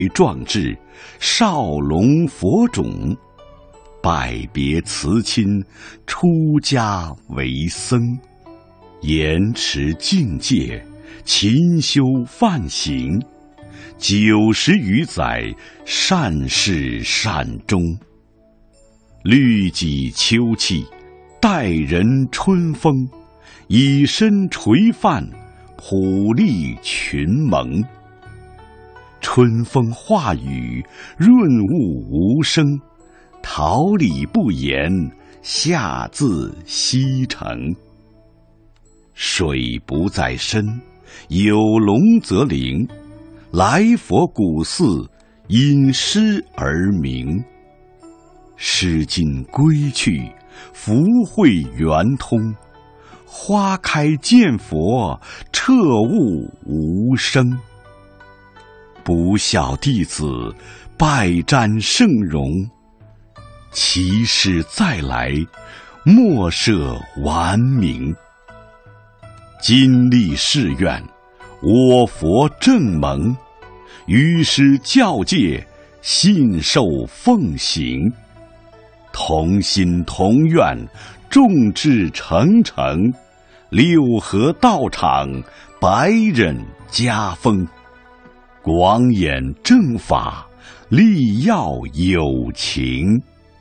壮志，少龙佛种，拜别辞亲，出家为僧，严持境界，勤修梵行，90余载，善始善终。律己秋气，待人春风，以身垂范，普利群蒙。春风化雨，润物无声，桃李不言，下自西城。水不在深，有龙则灵。来佛古寺，因诗而名。诗经归去，福慧圆通。花开见佛，彻悟无生。不孝弟子，拜瞻圣容。其师再来，莫设顽名。今立誓愿，我佛正蒙。于师教戒，信受奉行。同心同愿，众志成城。六合道场，百忍家风。广演正法，力要有情。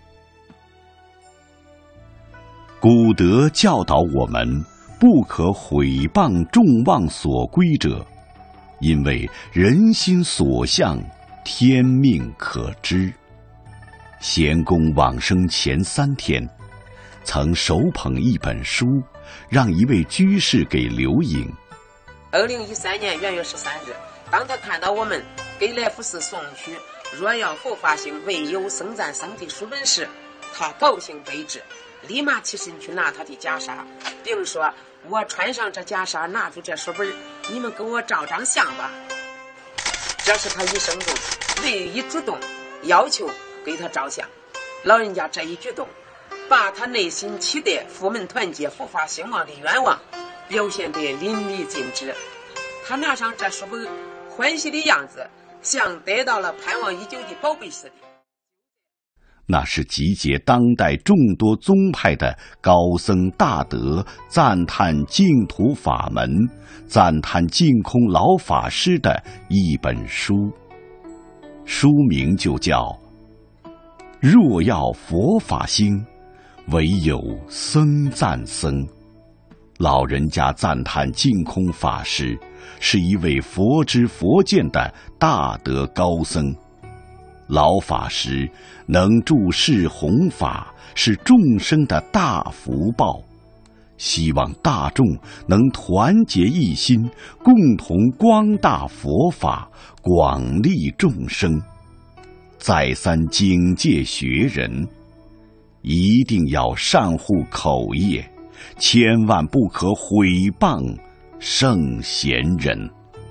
古德教导我们，不可毁谤众望所归者，因为人心所向，天命可知。贤公往生前3天，曾手捧一本书，让一位居士给留影。 2013年元月13日，当他看到我们给来福寺送去若要佛法兴，唯有僧赞僧的书本时，他高兴备至，立马起身去拿他的袈裟，并说：我穿上这袈裟，拿住这书本，你们给我照张相吧。这是他一生中唯一主动要求给他照相。老人家这一举动，把他内心期待佛门团结、佛法兴旺的愿望表现得淋漓尽致。他拿上这书本，欢喜的样子像得到了盼望已久的宝贝似的。 那是集结当代众多宗派的高僧大德，赞叹净土法门，赞叹净空老法师的一本书。书名就叫若要佛法兴，唯有僧赞僧。老人家赞叹净空法师是一位佛知佛见的大德高僧。老法师能注释弘法，是众生的大福报，希望大众能团结一心，共同光大佛法，广利众生。再三警戒学人，一定要善护口业，千万不可毁谤圣贤人。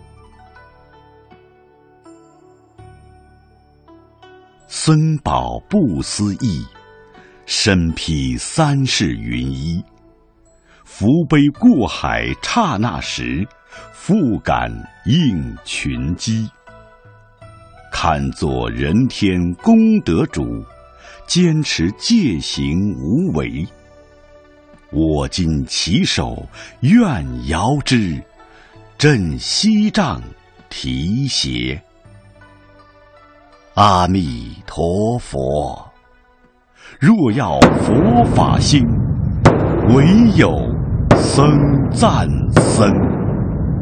僧宝不思议，身披3世云衣。福杯过海刹那时，复感应群机。看作人天功德主，坚持戒行无为。我今起手，愿遥之，振西杖提携。阿弥陀佛，若要佛法兴，唯有僧赞僧。